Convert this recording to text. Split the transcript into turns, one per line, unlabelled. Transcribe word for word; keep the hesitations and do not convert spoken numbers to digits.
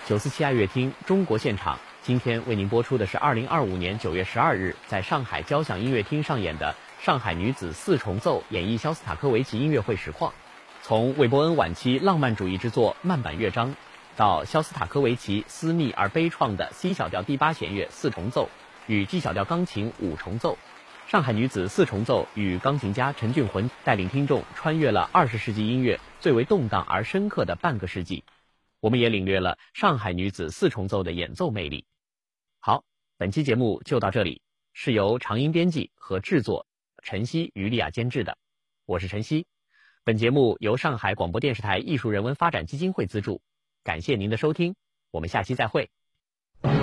九四七爱乐厅中国现场，今天为您播出的是二零二五年九月十二日在上海交响音乐厅上演的上海女子四重奏演绎肖斯塔科维奇音乐会实况。从韦伯恩晚期浪漫主义之作慢板乐章，到肖斯塔科维奇私密而悲怆的 C 小调第八弦乐四重奏与 G 小调钢琴五重奏，上海女子四重奏与钢琴家陈俊浑带领听众穿越了二十世纪音乐最为动荡而深刻的半个世纪。我们也领略了上海女子四重奏的演奏魅力。好，本期节目就到这里，是由长音编辑和制作，晨曦与莉亚监制的，我是晨曦。本节目由上海广播电视台艺术人文发展基金会资助，感谢您的收听，我们下期再会。